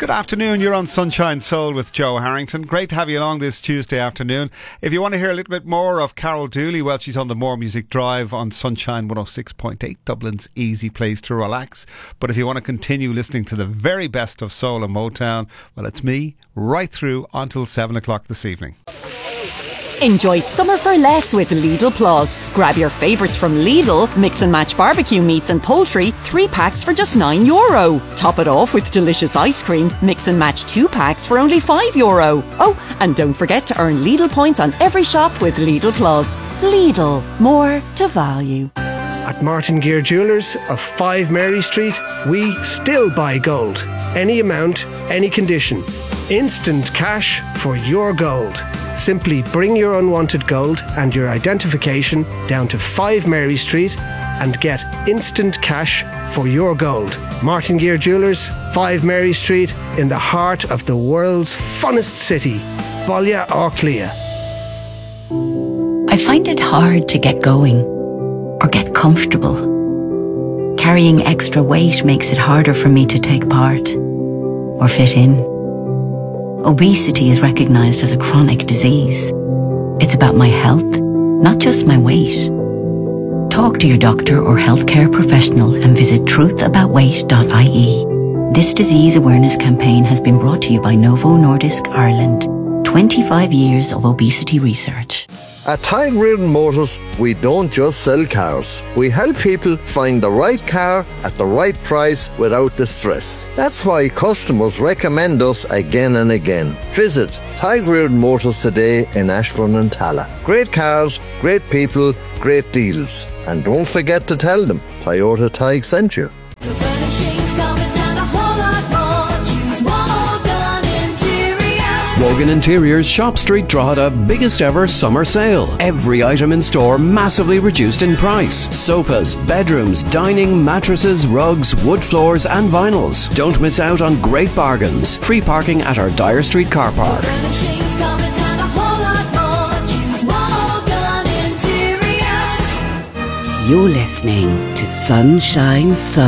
Good afternoon, you're on Sunshine Soul with Joe Harrington. Great to have you along this Tuesday afternoon. If you want to hear a little bit more of Carol Dooley, well, she's on the More Music Drive on Sunshine 106.8, Dublin's easy place to relax. But if you want to continue listening to the very best of soul and Motown, well, it's me right through until 7 o'clock this evening. Enjoy summer for less with Lidl Plus. Grab your favourites from Lidl, mix and match barbecue meats and poultry, 3 packs for just €9. Top it off with delicious ice cream, mix and match 2 packs for only €5. Oh, and don't forget to earn Lidl points on every shop with Lidl Plus. Lidl, more to value. At Martin Gear Jewellers of 5 Mary Street, we still buy gold. Any amount, any condition. Instant cash for your gold. Simply bring your unwanted gold and your identification down to 5 Mary Street and get instant cash for your gold. Martin Gear Jewellers, 5 Mary Street, in the heart of the world's funnest city, Bhaile Ardclia. I find it hard to get going or get comfortable. Carrying extra weight makes it harder for me to take part or fit in. Obesity is recognised as a chronic disease. It's about my health, not just my weight. Talk to your doctor or healthcare professional and visit truthaboutweight.ie. This disease awareness campaign has been brought to you by Novo Nordisk Ireland. 25 years of obesity research. At Tig Reardon Motors, we don't just sell cars. We help people find the right car at the right price without the stress. That's why customers recommend us again and again. Visit Tig Reardon Motors today in Ashbourne and Talla. Great cars, great people, great deals. And don't forget to tell them Toyota Tig sent you. Wogan Interiors Shop Street Drogheda biggest ever summer sale. Every item in store massively reduced in price. Sofas, bedrooms, dining, mattresses, rugs, wood floors and vinyls. Don't miss out on great bargains. Free parking at our Dyer Street car park. You're listening to Sunshine Soul.